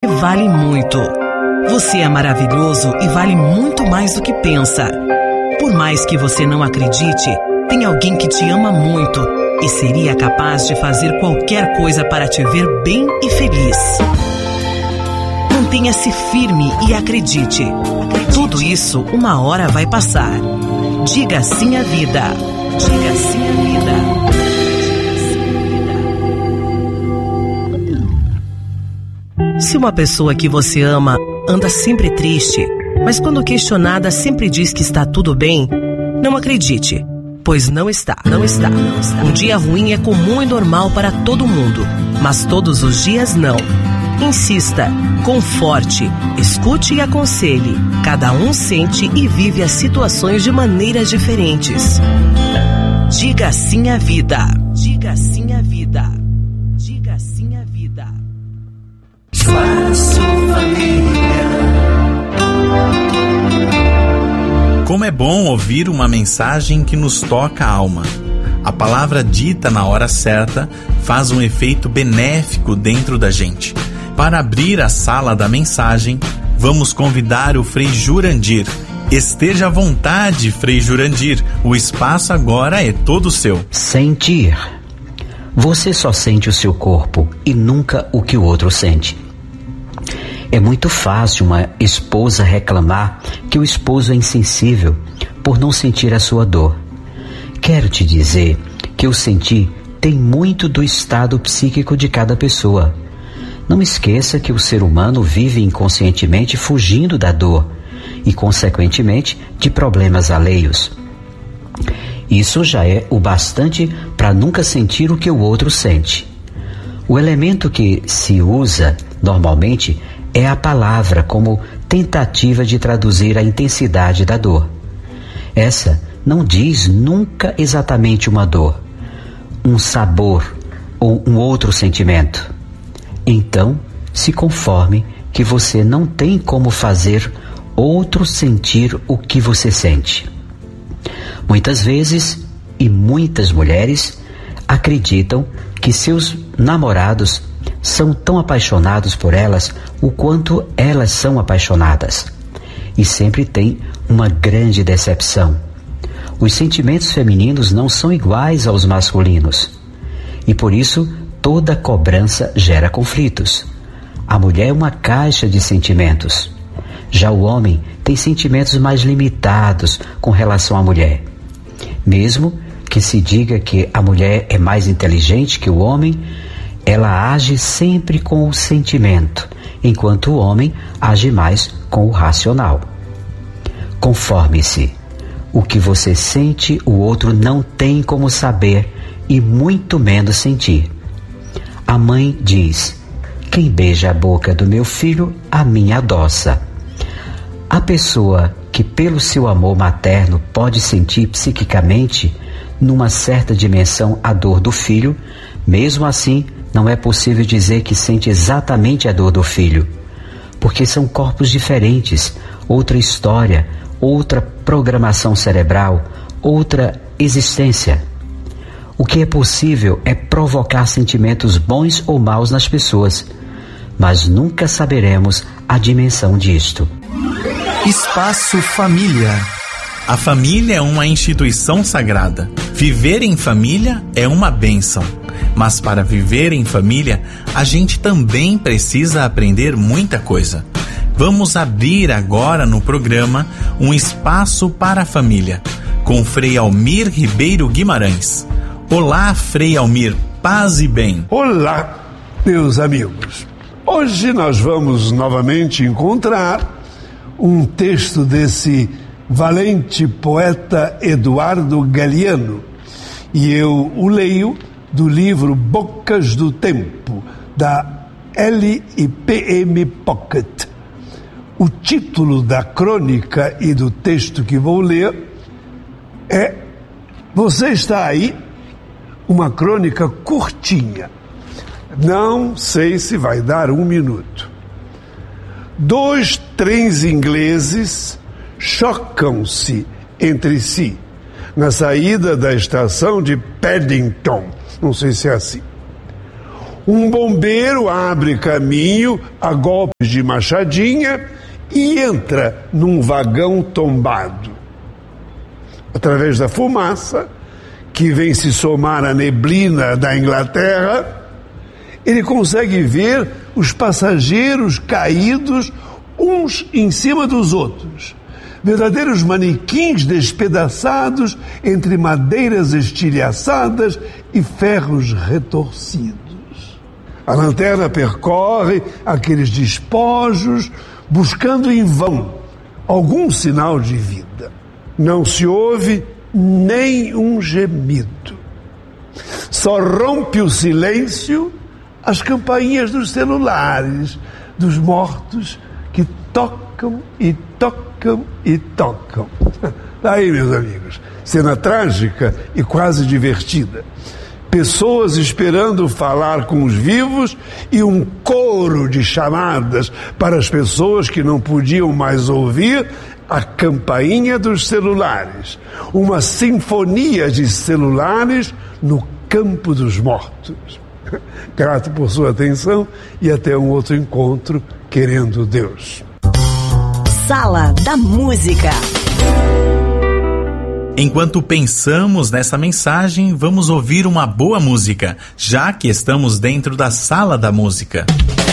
vale muito. Você é maravilhoso e vale muito mais do que pensa. Por mais que você não acredite, tem alguém que te ama muito e seria capaz de fazer qualquer coisa para te ver bem e feliz. Mantenha-se firme e acredite. Tudo isso uma hora vai passar. Diga sim à vida. Diga sim à vida. Se uma pessoa que você ama anda sempre triste, mas quando questionada sempre diz que está tudo bem, não acredite, pois não está. Um dia ruim é comum e normal para todo mundo, mas todos os dias não. Insista, conforte, escute e aconselhe. Cada um sente e vive as situações de maneiras diferentes. Diga sim à vida. Diga sim à vida. Diga sim à vida. Espaço Família. Como é bom ouvir uma mensagem que nos toca a alma. A palavra dita na hora certa faz um efeito benéfico dentro da gente. Para abrir a sala da mensagem, vamos convidar o Frei Jurandir. Esteja à vontade, Frei Jurandir. O espaço agora é todo seu. Sentir. Você só sente o seu corpo e nunca o que o outro sente. É muito fácil uma esposa reclamar que o esposo é insensível por não sentir a sua dor. Quero te dizer que o sentir tem muito do estado psíquico de cada pessoa. Não esqueça que o ser humano vive inconscientemente fugindo da dor e, consequentemente, de problemas alheios. Isso já é o bastante para nunca sentir o que o outro sente. O elemento que se usa normalmente é a palavra como tentativa de traduzir a intensidade da dor. Essa não diz nunca exatamente uma dor, um sabor ou um outro sentimento. Então, se conforme que você não tem como fazer outro sentir o que você sente. Muitas vezes, e muitas mulheres, acreditam que seus namorados são tão apaixonados por elas o quanto elas são apaixonadas. E sempre tem uma grande decepção. Os sentimentos femininos não são iguais aos masculinos. E por isso, toda cobrança gera conflitos. A mulher é uma caixa de sentimentos. Já o homem tem sentimentos mais limitados com relação à mulher. Mesmo que se diga que a mulher é mais inteligente que o homem, ela age sempre com o sentimento, enquanto o homem age mais com o racional. Conforme-se. O que você sente, o outro não tem como saber e muito menos sentir. A mãe diz: quem beija a boca do meu filho, a mim adoça. A pessoa que pelo seu amor materno pode sentir psiquicamente, numa certa dimensão, a dor do filho, mesmo assim não é possível dizer que sente exatamente a dor do filho, porque são corpos diferentes, outra história, outra programação cerebral, outra existência. O que é possível é provocar sentimentos bons ou maus nas pessoas, mas nunca saberemos a dimensão disto. Espaço Família. A família é uma instituição sagrada. Viver em família é uma bênção. Mas para viver em família, a gente também precisa aprender muita coisa. Vamos abrir agora no programa um espaço para a família, com Frei Almir Ribeiro Guimarães. Olá, Frei Almir, paz e bem. Olá, meus amigos. Hoje nós vamos novamente encontrar um texto desse valente poeta Eduardo Galeano, e eu o leio do livro Bocas do Tempo, da L&PM Pocket. O título da crônica e do texto que vou ler é Você Está Aí? Uma crônica curtinha. Não sei se vai dar 1 minuto. 2 trens ingleses chocam-se entre si na saída da estação de Paddington. Não sei se é assim. Um bombeiro abre caminho a golpes de machadinha e entra num vagão tombado. Através da fumaça, que vem se somar à neblina da Inglaterra, ele consegue ver os passageiros caídos uns em cima dos outros, verdadeiros manequins despedaçados entre madeiras estilhaçadas e ferros retorcidos. A lanterna percorre aqueles despojos, buscando em vão algum sinal de vida. Não se ouve nem um gemido. Só rompe o silêncio as campainhas dos celulares dos mortos que tocam e tocam e tocam. Daí, meus amigos, cena trágica e quase divertida. Pessoas esperando falar com os vivos e um coro de chamadas para as pessoas que não podiam mais ouvir a campainha dos celulares. Uma sinfonia de celulares no campo dos mortos. Grato por sua atenção e até um outro encontro, querendo Deus. Sala da Música. Enquanto pensamos nessa mensagem, vamos ouvir uma boa música, já que estamos dentro da Sala da Música.